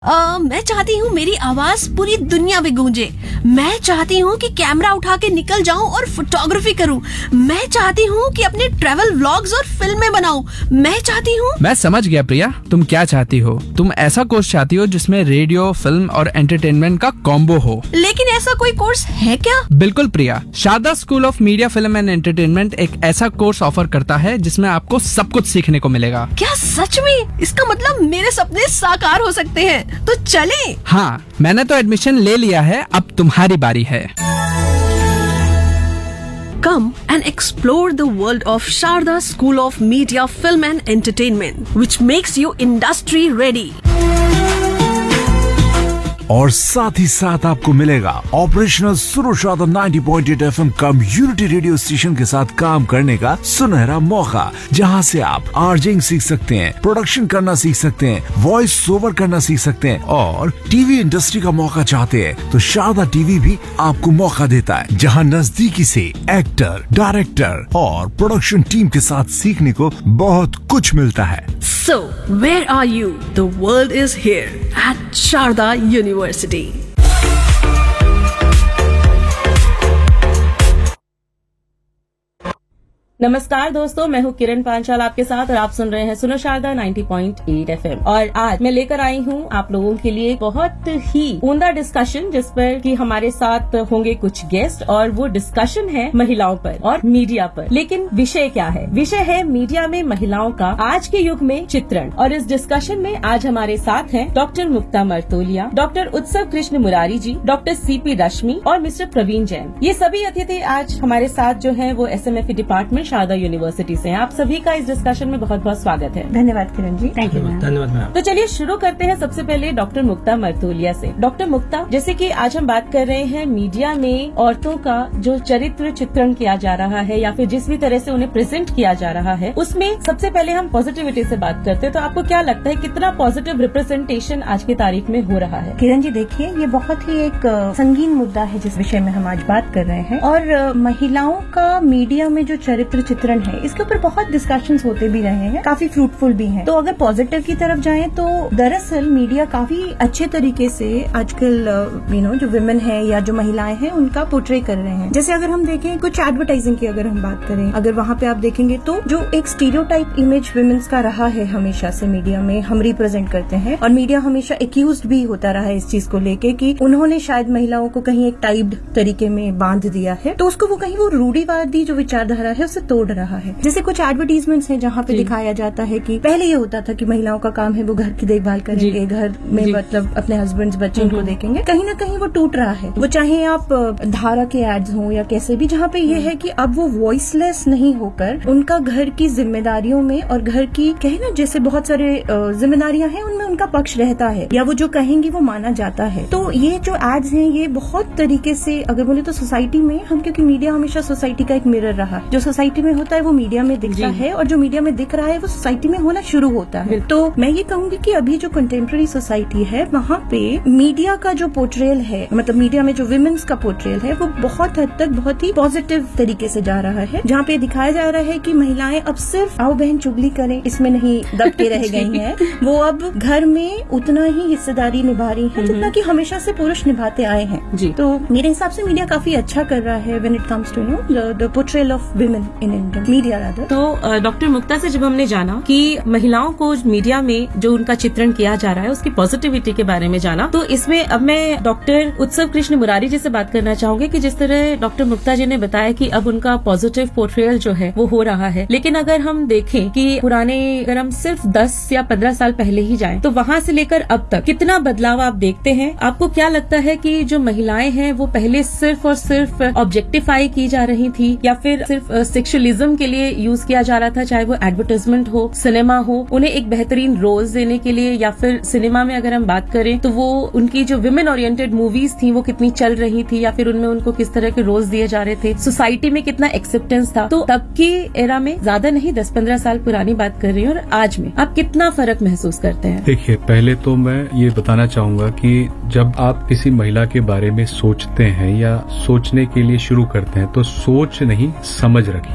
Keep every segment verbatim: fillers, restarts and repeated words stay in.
आ, मैं चाहती हूँ मेरी आवाज पूरी दुनिया में गूंजे। मैं चाहती हूँ कि कैमरा उठा के निकल जाऊँ और फोटोग्राफी करूँ। मैं चाहती हूँ कि अपने ट्रैवल व्लॉग्स और फिल्में बनाऊँ। मैं चाहती हूँ। मैं समझ गया प्रिया, तुम क्या चाहती हो। तुम ऐसा कोर्स चाहती हो जिसमें रेडियो, फिल्म और एंटरटेनमेंट का कॉम्बो हो। लेकिन ऐसा कोई कोर्स है क्या? बिल्कुल प्रिया, Sharda school of media, film and entertainment एक ऐसा कोर्स ऑफर करता है जिसमें आपको सब कुछ सीखने को मिलेगा। क्या सच में? इसका मतलब मेरे सपने साकार हो सकते हैं। तो चलें। हाँ, मैंने तो एडमिशन ले लिया है, अब तुम्हारी बारी है। Come and explore the world of Sharda School of Media, Film and Entertainment, which makes you industry ready. और साथ ही साथ आपको मिलेगा ऑपरेशनल सुनो शारदा नब्बे पॉइंट आठ एफएम कम्युनिटी रेडियो स्टेशन के साथ काम करने का सुनहरा मौका, जहां से आप आरजिंग सीख सकते हैं, प्रोडक्शन करना सीख सकते हैं, वॉइस ओवर करना सीख सकते हैं और टीवी इंडस्ट्री का मौका चाहते हैं तो शारदा टीवी भी आपको मौका देता है, जहां नजदीकी से एक्टर, डायरेक्टर और प्रोडक्शन टीम के साथ सीखने को बहुत कुछ मिलता है। So, where are you? The world is here at Sharda University. नमस्कार दोस्तों, मैं हूँ किरण पांचाल आपके साथ और आप सुन रहे हैं सुनो शारदा नब्बे पॉइंट आठ एफएम। और आज मैं लेकर आई हूँ आप लोगों के लिए बहुत ही उम्दा डिस्कशन, जिस पर कि हमारे साथ होंगे कुछ गेस्ट और वो डिस्कशन है महिलाओं पर और मीडिया पर। लेकिन विषय क्या है? विषय है मीडिया में महिलाओं का आज के युग में चित्रण। और इस डिस्कशन में आज हमारे साथ हैं डॉक्टर मुक्ता मर्तोलिया, डॉक्टर उत्सव कृष्ण मुरारी जी, डॉक्टर सीपी रश्मि और मिस्टर प्रवीण जैन। ये सभी अतिथि आज हमारे साथ जो है वो एसएमएफई डिपार्टमेंट शारदा यूनिवर्सिटी से हैं। आप सभी का इस डिस्कशन में बहुत बहुत स्वागत है। धन्यवाद किरण जी। Thank you. धन्यवाद मैम। तो चलिए शुरू करते हैं सबसे पहले डॉक्टर मुक्ता मर्तोलिया से। डॉक्टर मुक्ता, जैसे कि आज हम बात कर रहे हैं मीडिया में औरतों का जो चरित्र चित्रण किया जा रहा है या फिर जिस भी तरह से उन्हें प्रेजेंट किया जा रहा है, उसमें सबसे पहले हम पॉजिटिविटी से बात करते हैं। तो आपको क्या लगता है कितना पॉजिटिव रिप्रेजेंटेशन आज की तारीख में हो रहा है? किरण जी देखिए, ये बहुत ही एक संगीन मुद्दा है जिस विषय में हम आज बात कर रहे हैं। और महिलाओं का मीडिया में जो चरित्र चित्रण है, इसके ऊपर बहुत डिस्कशंस होते भी रहे हैं, काफी फ्रूटफुल भी हैं। तो अगर पॉजिटिव की तरफ जाएं तो दरअसल मीडिया काफी अच्छे तरीके से आजकल यू नो जो विमेन है या जो महिलाएं हैं उनका पोर्ट्रे कर रहे हैं। जैसे अगर हम देखें कुछ एडवर्टाइजिंग की अगर हम बात करें, अगर वहाँ पे आप देखेंगे तो जो एक स्टीरियोटाइप इमेज विमेन्स का रहा है हमेशा से मीडिया में हम रिप्रेजेंट करते हैं, और मीडिया हमेशा एक्यूज्ड भी होता रहा है इस चीज को लेके कि उन्होंने शायद महिलाओं को कहीं एक टाइप्ड तरीके में बांध दिया है, तो उसको वो कहीं वो रूढ़िवादी जो विचारधारा है उसे तोड़ रहा है। जैसे कुछ एडवर्टीजमेंट्स हैं जहाँ पे दिखाया जाता है कि पहले ये होता था कि महिलाओं का काम है वो घर की देखभाल करेंगे, घर में मतलब अपने हस्बैंड्स बच्चे को देखेंगे। कहीं ना कहीं वो टूट रहा है। वो चाहे आप धारा के एड्स हो या कैसे भी, जहाँ पे ये है कि अब वो वॉइसलेस नहीं होकर उनका घर की जिम्मेदारियों में और घर की कहे ना जैसे बहुत सारे जिम्मेदारियां हैं उनमें उनका पक्ष रहता है या वो जो कहेंगी वो माना जाता है। तो ये जो एड्स हैं ये बहुत तरीके से अगर बोले तो सोसाइटी में हम, क्योंकि मीडिया हमेशा सोसाइटी का एक मिरर रहा है, जो सोसाइटी में होता है वो मीडिया में दिखता है और जो मीडिया में दिख रहा है वो सोसाइटी में होना शुरू होता है। तो मैं ये कहूंगी कि अभी जो कंटेम्प्रेरी सोसाइटी है वहाँ पे मीडिया का जो पोर्ट्रेल है, मतलब मीडिया में जो विमेन्स का पोर्ट्रेल है वो बहुत हद तक बहुत ही पॉजिटिव तरीके से जा रहा है, जहाँ पे दिखाया जा रहा है कि महिलाएं अब सिर्फ आओ बहन चुगली करें इसमें नहीं दब के रह गई हैं। वो अब घर में उतना ही हिस्सेदारी निभा रही हैं जितना कि हमेशा से पुरुष निभाते आए हैं जी। तो मेरे हिसाब से मीडिया काफी अच्छा कर रहा है when it comes to know the portrayal of women in Indian media rather. तो डॉक्टर मुक्ता से जब हमने जाना कि महिलाओं को मीडिया में जो उनका चित्रण किया जा रहा है उसकी पॉजिटिविटी के बारे में जाना, तो इसमें अब मैं डॉक्टर उत्सव कृष्ण मुरारी जी से बात करना चाहूंगी कि जिस तरह डॉक्टर मुक्ता जी ने बताया कि अब उनका पॉजिटिव पोर्ट्रेयल जो है वो हो रहा है, लेकिन अगर हम देखें कि पुराने अगर हम सिर्फ दस या पंद्रह साल पहले ही जाएं तो वहाँ से लेकर अब तक कितना बदलाव आप देखते हैं? आपको क्या लगता है कि जो महिलाएं हैं वो पहले सिर्फ और सिर्फ ऑब्जेक्टिफाई की जा रही थी या फिर सिर्फ सेक्सुअलिज्म के लिए यूज किया जा रहा था, चाहे वो एडवर्टाइजमेंट हो, सिनेमा हो, उन्हें एक बेहतरीन रोल्स देने के लिए, या फिर सिनेमा में अगर हम बात करें तो वो उनकी जो विमेन ओरिएंटेड मूवीज थी वो कितनी चल रही थी या फिर उनमें उनको किस तरह के रोल्स दिए जा रहे थे, सोसाइटी में कितना एक्सेप्टेंस था। तो तब की एरा में, ज्यादा नहीं दस पंद्रह साल पुरानी बात कर रही हूँ, और आज में आप कितना फर्क महसूस करते हैं? देखिए, पहले तो मैं ये बताना चाहूंगा कि जब आप किसी महिला के बारे में सोचते हैं या सोचने के लिए शुरू करते हैं तो सोच नहीं समझ रखिए।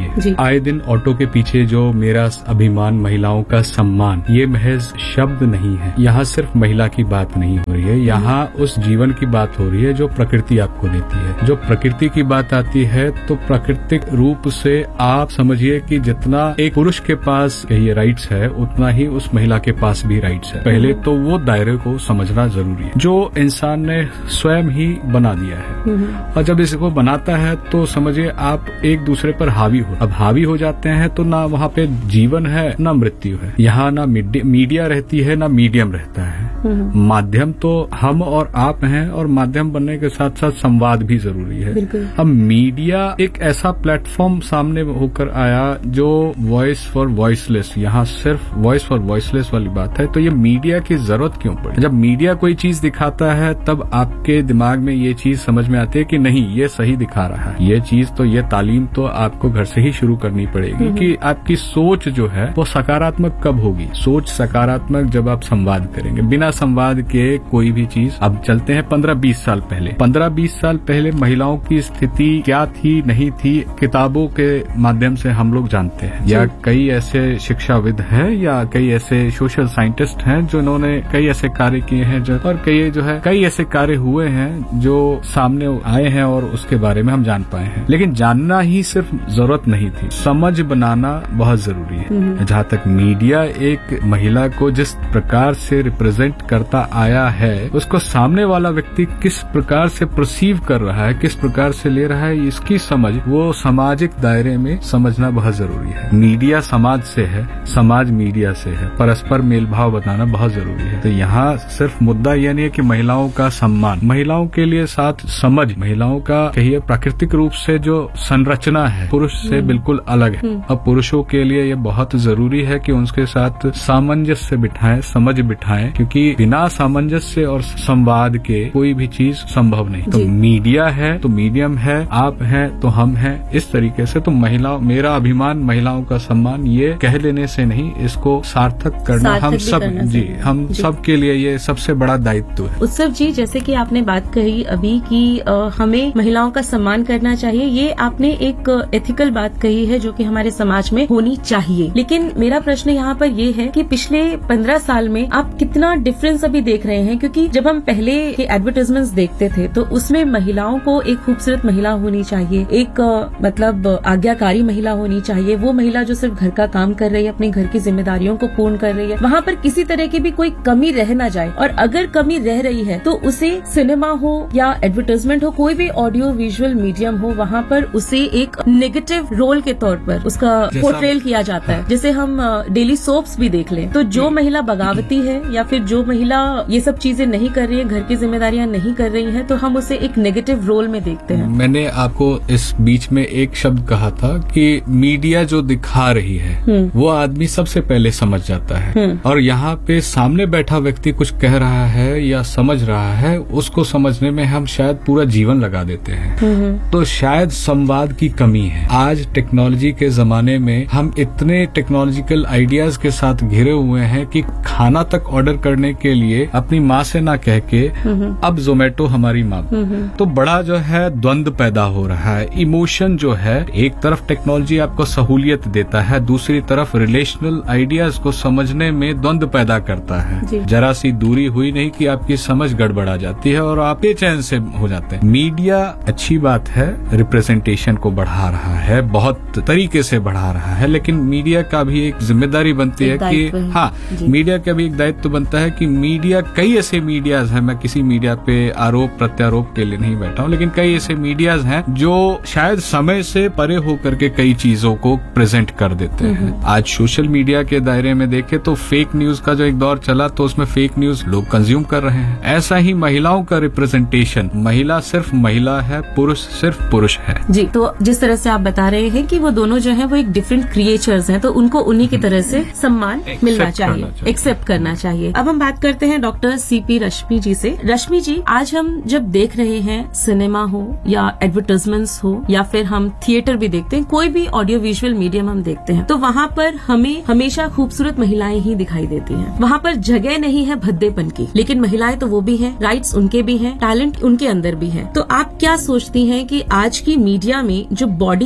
चाहिए। आए दिन ऑटो के पीछे जो मेरा अभिमान, महिलाओं का सम्मान, ये महज शब्द नहीं है। यहाँ सिर्फ महिला की बात नहीं हो रही है, यहाँ उस जीवन की बात हो रही है जो प्रकृति आपको देती है। जो प्रकृति की बात आती है तो प्राकृतिक रूप से आप समझिए कि जितना एक पुरुष के पास ये राइट्स है उतना ही उस महिला के पास भी राइट्स है। पहले तो वो दायरे को समझना जरूरी है जो इंसान ने स्वयं ही बना दिया है, और जब इसको बनाता है तो समझिए आप एक दूसरे पर हावी हो। अब हावी हो जाते हैं तो ना वहाँ पे जीवन है ना मृत्यु है। यहाँ ना मीडिया रहती है ना मीडियम रहता है। माध्यम तो हम और आप हैं, और माध्यम बनने के साथ साथ संवाद भी जरूरी है। अब मीडिया एक ऐसा प्लेटफॉर्म सामने होकर आया जो वॉइस फॉर वॉइसलेस, यहाँ सिर्फ वॉइस फॉर वॉइसलेस वाली बात है। तो ये मीडिया की जरूरत क्यों पड़ी? जब मीडिया कोई चीज दिखाता है तब आपके दिमाग में ये चीज समझ में आती है कि नहीं, ये सही दिखा रहा है। ये चीज तो, ये तालीम तो आपको घर से ही शुरू करनी पड़ेगी कि आपकी सोच जो है वो सकारात्मक कब होगी। सोच सकारात्मक जब आप संवाद करेंगे। बिना संवाद के कोई भी चीज, अब चलते हैं पंद्रह बीस साल पहले। पंद्रह बीस साल पहले महिलाओं की स्थिति क्या थी नहीं थी, किताबों के माध्यम से हम लोग जानते हैं, या कई ऐसे शिक्षाविद हैं या कई ऐसे सोशल साइंटिस्ट हैं जिन्होंने कई ऐसे कार्य किए हैं, जो और कई जो है कई ऐसे कार्य हुए हैं जो सामने आए हैं और उसके बारे में हम जान पाए हैं। लेकिन जानना ही सिर्फ जरूरत नहीं थी, समझ बनाना बहुत जरूरी है। जहाँ तक मीडिया एक महिला को जिस प्रकार से रिप्रेजेंट करता आया है, उसको सामने वाला व्यक्ति किस प्रकार से परसीव कर रहा है, किस प्रकार से ले रहा है, इसकी समझ वो सामाजिक दायरे में समझना बहुत जरूरी है। मीडिया समाज से है, समाज मीडिया से है, परस्पर मेल भाव बताना बहुत जरूरी है। तो यहाँ सिर्फ मुद्दा यह नहीं है कि महिलाओं का सम्मान, महिलाओं के लिए साथ समझ, महिलाओं का कहिए प्राकृतिक रूप से जो संरचना है पुरुष से बिल्कुल अलग है। अब पुरुषों के लिए ये बहुत जरूरी है कि उनके साथ सामंजस्य बिठाएं, समझ बिठाएं, क्योंकि बिना सामंजस्य और संवाद के कोई भी चीज संभव नहीं। तो मीडिया है तो मीडियम है, आप हैं तो हम हैं, इस तरीके से। तो महिलाओं, मेरा अभिमान, महिलाओं का सम्मान, ये कह लेने से नहीं, इसको सार्थक करना हम सब, जी हम सब के लिए ये सबसे बड़ा दायित्व है। उत्सव जी, जैसे कि आपने बात कही अभी कि आ, हमें महिलाओं का सम्मान करना चाहिए, ये आपने एक एथिकल बात कही है जो कि हमारे समाज में होनी चाहिए। लेकिन मेरा प्रश्न यहाँ पर ये है कि पिछले पंद्रह साल में आप कितना डिफरेंस अभी देख रहे हैं? क्योंकि जब हम पहले के एडवर्टाइजमेंट्स देखते थे तो उसमें महिलाओं को एक खूबसूरत महिला होनी चाहिए, एक आ, मतलब आज्ञाकारी महिला होनी चाहिए, वो महिला जो सिर्फ घर का काम कर रही है, अपनी घर की जिम्मेदारियों को पूर्ण कर रही है, वहाँ पर किसी तरह की भी कोई कमी रह ना जाए। और अगर कमी रह रही है तो उसे सिनेमा हो या एडवर्टाइजमेंट हो, कोई भी ऑडियो विजुअल मीडियम हो, वहाँ पर उसे एक नेगेटिव रोल के तौर पर उसका पोर्ट्रेल किया जाता है। जैसे हम डेली सोप्स भी देख लें तो जो महिला बगावती है या फिर जो महिला ये सब चीजें नहीं कर रही है, घर की जिम्मेदारियां नहीं कर रही है, तो हम उसे एक नेगेटिव रोल में देखते हैं। मैंने आपको इस बीच में एक शब्द कहा था कि मीडिया जो दिखा रही है वो आदमी सबसे पहले समझ जाता है, और यहाँ पे सामने बैठा व्यक्ति कुछ कह रहा है या समझ रहा है, उसको समझने में हम शायद पूरा जीवन लगा देते हैं। तो शायद संवाद की कमी है। आज टेक्नोलॉजी के जमाने में हम इतने टेक्नोलॉजिकल आइडियाज के साथ घिरे हुए हैं कि खाना तक ऑर्डर करने के लिए अपनी माँ से ना कह के अब जोमेटो हमारी माँ, तो बड़ा जो है द्वंद पैदा हो रहा है। इमोशन जो है, एक तरफ टेक्नोलॉजी आपको सहूलियत देता है, दूसरी तरफ रिलेशनल आइडियाज को समझने में द्वंद पैदा करता है। जरा सी दूरी हुई नहीं कि आपकी समझ गड़बड़ा जाती है और आप बेचैन से हो जाते हैं। मीडिया अच्छी बात है, रिप्रेजेंटेशन को बढ़ा रहा है, बहुत तरीके से बढ़ा रहा है, लेकिन मीडिया का भी एक जिम्मेदारी बनती है कि हाँ, मीडिया का भी एक दायित्व बनता है कि मीडिया, कई ऐसे मीडियाज हैं, मैं किसी मीडिया पे आरोप प्रत्यारोप के लिए नहीं बैठा हूँ, लेकिन कई ऐसे मीडियाज हैं जो शायद समय से परे होकर के कई चीजों को प्रेजेंट कर देते हैं। आज सोशल मीडिया के दायरे में देखें तो फेक न्यूज का जो एक दौर चला, तो उसमें फेक न्यूज लोग कंज्यूम कर रहे हैं। ऐसा ही महिलाओं का रिप्रेजेंटेशन, महिला सिर्फ महिला है, पुरुष सिर्फ पुरुष है। जी, तो जिस तरह से आप बता रहे हैं कि वो दोनों जो है वो एक डिफरेंट क्रिएचर्स हैं, तो उनको उन्हीं की तरह से सम्मान मिलना चाहिए, एक्सेप्ट करना चाहिए। अब हम बात करते हैं डॉक्टर सीपी रश्मि जी से। रश्मि जी, आज हम जब देख रहे हैं सिनेमा हो या एडवर्टाइजमेंट्स हो या फिर हम थिएटर भी देखते हैं, कोई भी ऑडियो विजुअल मीडियम हम देखते हैं, तो वहाँ पर हमें हमेशा खूबसूरत महिलाएं ही दिखाई देती हैं। वहाँ पर जगह नहीं है भद्देपन की, लेकिन महिलाएं तो वो भी हैं, राइट्स उनके भी हैं, टैलेंट उनके अंदर भी है। तो आप क्या सोचती हैं कि आज की मीडिया में जो बॉडी इमेज या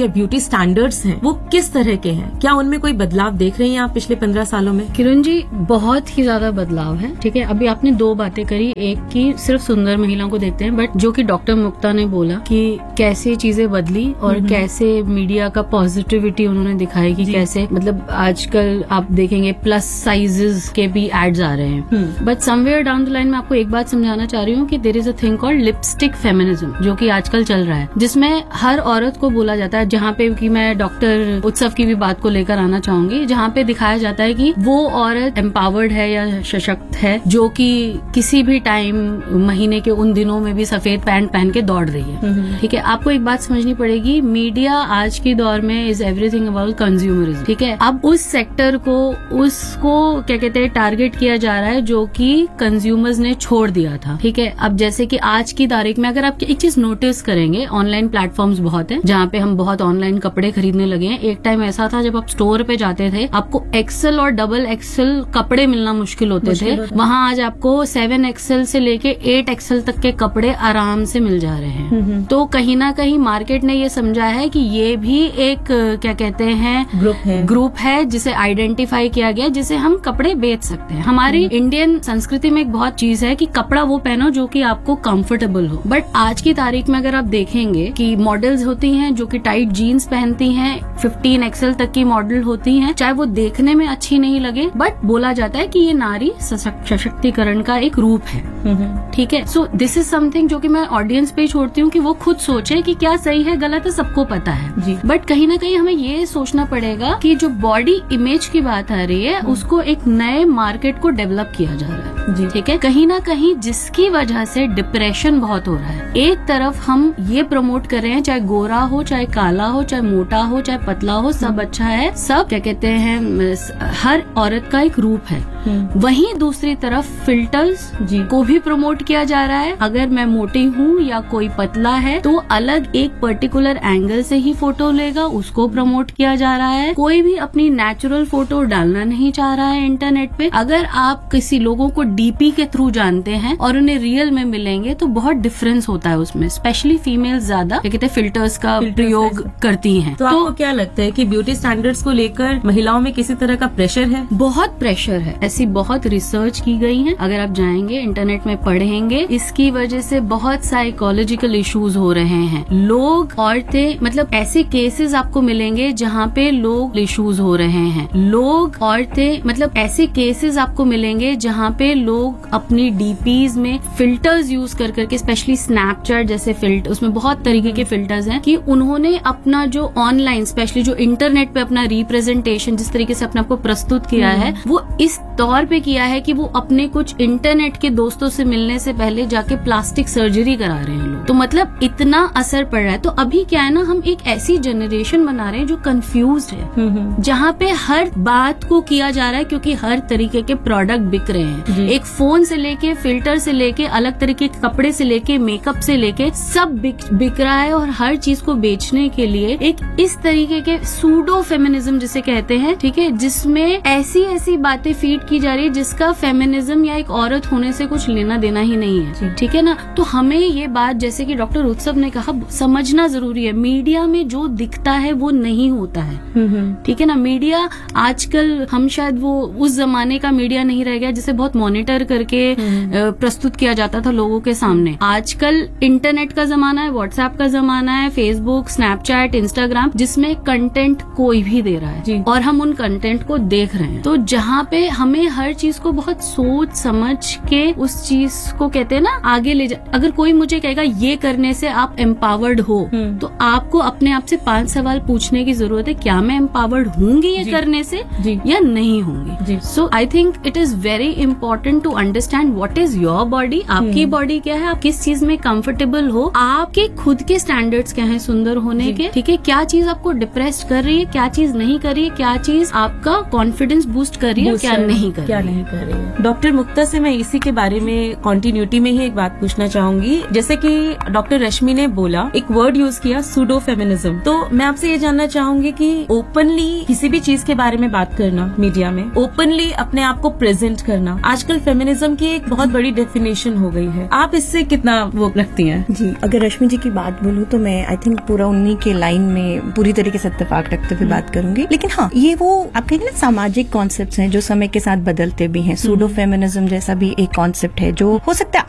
जो ब्यूटी स्टैंडर्ड्स हैं वो किस तरह के हैं? क्या उनमें कोई बदलाव देख रही हैं आप पिछले पंद्रह सालों में? किरण जी, बहुत ही ज्यादा बदलाव है। ठीक है, अभी आपने दो बातें करी, एक की सिर्फ सुंदर महिलाओं को देखते हैं, बट जो कि डॉक्टर मुक्ता ने बोला कि कैसे चीजें बदली और कैसे मीडिया का पॉजिटिविटी उन्होंने दिखाई कि कैसे मतलब आजकल आप देखेंगे प्लस साइजेस के भी एड्स आ रहे हैं। But somewhere down the line में आपको एक बात समझाना चाह रही हूँ कि there is a thing called lipstick feminism, जो कि आजकल चल रहा है, जिसमें हर औरत को बोला जाता है, जहाँ पे कि मैं डॉक्टर उत्सव की भी बात को लेकर आना चाहूंगी, जहाँ पे दिखाया जाता है कि वो औरत एम्पावर्ड है या सशक्त है जो कि किसी भी टाइम महीने के उन दिनों में भी सफेद पैंट पहन के दौड़ रही है। ठीक है, आपको एक बात समझनी पड़ेगी, मीडिया आज के दौर में इज एवरीथिंग अबाउट कंज्यूमरिज्म। ठीक है, अब उस सेक्टर को उसको क्या कहते हैं टारगेट किया जा रहा है जो कि कंज्यूमर्स ने छोड़ दिया था। ठीक है, अब जैसे कि आज की तारीख में अगर आप एक चीज नोटिस करेंगे, ऑनलाइन प्लेटफॉर्म्स बहुत है जहाँ पे हम बहुत ऑनलाइन कपड़े खरीदने लगे हैं। एक टाइम ऐसा था जब आप स्टोर पे जाते थे आपको एक्सेल और डबल एक्सेल कपड़े मिलना मुश्किल होते मुश्किल थे, वहाँ आज आपको सेवन एक्सेल से लेके एट एक्सेल तक के कपड़े आराम से मिल जा रहे हैं। तो कहीं ना कहीं मार्केट ने ये समझा है कि ये भी एक क्या कहते हैं ग्रुप है ग्रुप है जिसे आइडेंटिफाई किया गया, जिसे हम कपड़े बेच सकते हैं। हमारी इंडियन संस्कृति में एक बहुत चीज है कि कपड़ा वो पहनो जो कि आपको कंफर्टेबल हो, बट आज की तारीख में अगर आप देखेंगे कि मॉडल्स होती हैं जो कि टाइट जीन्स पहनती हैं, फिफ्टीन एक्सेल तक की मॉडल होती हैं, चाहे वो देखने में अच्छी नहीं लगे, बट बोला जाता है कि ये नारी सशक्तिकरण का एक रूप है। ठीक है, सो दिस इज समथिंग जो कि मैं ऑडियंस पे छोड़ती हूँ कि वो खुद सोचे कि क्या सही है गलत है, सबको पता है, बट कहीं ना कहीं हमें ये सोचना पड़ेगा कि जो बॉडी इमेज की बात आ रही है उसको एक नए मार्केट को डेवलप किया जा रहा है। ठीक है, कहीं ना कहीं जिसकी वजह से डिप्रेशन बहुत हो रहा है। एक तरफ हम ये प्रमोट कर रहे हैं चाहे गोरा हो, चाहे काला हो, चाहे मोटा हो, चाहे पतला हो, सब अच्छा है, सब क्या कहते हैं हर औरत का एक रूप है। वहीं दूसरी तरफ फिल्टर्स को भी प्रमोट किया जा रहा है। अगर मैं मोटी हूँ या कोई पतला है तो अलग एक पर्टिकुलर एंगल से ही फोटो लेगा, उसको प्रमोट किया जा रहा है। कोई भी अपनी नेचुरल फोटो डालना नहीं चाह रहा है इंटरनेट पे। अगर आप किसी लोगों को डीपी के थ्रू जानते हैं और उन्हें रियल में मिलेंगे तो बहुत डिफरेंस होता है उसमें, स्पेशली फीमेल ज्यादा क्या कहते हैं फिल्टर्स का प्रयोग करती हैं। तो, तो आपको क्या लगता है कि ब्यूटी स्टैंडर्ड्स को लेकर महिलाओं में किसी तरह का प्रेशर है? बहुत प्रेशर है, ऐसी बहुत रिसर्च की गई है, अगर आप जाएंगे इंटरनेट में पढ़ेंगे, इसकी वजह से बहुत साइकोलॉजिकल इश्यूज हो रहे हैं। लोग औरतें मतलब ऐसे केसेस आपको मिलेंगे जहाँ पे लोग इश्यूज हो रहे हैं। लोग औरतें मतलब ऐसे केसेस आपको मिलेंगे जहाँ पे लोग अपनी डीपीज में फिल्टर्स यूज कर करके, स्पेशली स्नैपचैट जैसे फिल्टर, उसमें बहुत तरीके के फिल्टर्स हैं कि उन्होंने अपना जो ऑनलाइन स्पेशली जो इंटरनेट पे अपना रिप्रेजेंटेशन जिस तरीके से अपने आप को प्रस्तुत किया है वो इस तौर पे किया है कि वो अपने कुछ इंटरनेट के दोस्तों से मिलने से पहले जाके प्लास्टिक सर्जरी करा रहे हैं लोग। तो मतलब इतना असर पड़ रहा है। तो अभी क्या है ना, हम एक ऐसी जनरेशन बना रहे हैं जो कंफ्यूज्ड है, जहाँ पे हर बात को किया जा रहा है क्योंकि हर तरीके के प्रोडक्ट बिक रहे हैं। एक फोन से लेके फिल्टर से लेके अलग तरीके के कपड़े से लेके मेकअप से लेके सब बिक, बिक रहा है और हर चीज को बेचने के लिए एक इस तरीके के सूडो फेमिनिज्म जिसे कहते हैं, ठीक है, जिसमें ऐसी ऐसी बातें फीड की जा रही है जिसका फेमिनिज्म या एक औरत होने से कुछ लेना देना ही नहीं है। ठीक है ना, तो हमें ये बात जैसे कि डॉक्टर उत्सव ने कहा समझना जरूरी है। मीडिया में जो दिखता है वो नहीं होता है। ठीक है ना, मीडिया आजकल हम शायद वो उस जमाने का मीडिया नहीं रह गया जिसे बहुत मॉनिटर करके प्रस्तुत किया जाता था लोगों के सामने। आजकल इंटरनेट का जमाना है, व्हाट्सएप का जमाना है, फेसबुक, स्नैपचैट, इंस्टाग्राम, जिसमें कंटेंट कोई भी दे रहा है और हम उन कंटेंट को देख रहे हैं। तो जहाँ पे हमें हर चीज को बहुत सोच समझ के उस चीज को कहते हैं ना आगे ले जा। अगर कोई मुझे कहेगा ये करने से आप एम्पावर्ड हो, तो आपको अपने आप से पांच सवाल पूछने की जरूरत है, क्या मैं एम्पावर्ड होंगी ये करने से या नहीं होंगी। सो I think it is very important to understand what is your body, आपकी बॉडी क्या है, आप किस चीज में कंफर्टेबल हो, आपके खुद के स्टैंडर्ड्स क्या है सुंदर होने के। ठीक है, क्या चीज आपको डिप्रेस कर रही है, क्या चीज नहीं कर रही है, क्या चीज आपका कॉन्फिडेंस बूस्ट कर रही है, क्या नहीं कर क्या रही नहीं कर रही है। डॉक्टर मुक्ता से मैं इसी के बारे में कॉन्टिन्यूटी में ही एक बात पूछना चाहूंगी। जैसे कि डॉक्टर रश्मि ने बोला, एक वर्ड यूज किया सूडो फेमिनिज्म, तो मैं आपसे ये जानना चाहूंगी कि ओपनली किसी भी चीज के बारे में बात करना मीडिया में, ओपनली अपने आप को प्रेजेंट करना, आजकल फेमिनिज्म की एक बहुत बड़ी डेफिनेशन हो गई है। आप इससे कितना वो रखती हैं? जी, अगर रश्मि जी की बात बोलूं तो मैं आई थिंक पूरा उन्हीं के लाइन में पूरी तरीके से इत्तेफाक रखते हुए बात करूंगी। लेकिन हाँ, ये वो आप कहेंगे ना सामाजिक कॉन्सेप्ट्स हैं जो समय के साथ बदलते भी हैं। सूडो फेमिनिज्म जैसा भी एक कॉन्सेप्ट है जो हो सकता है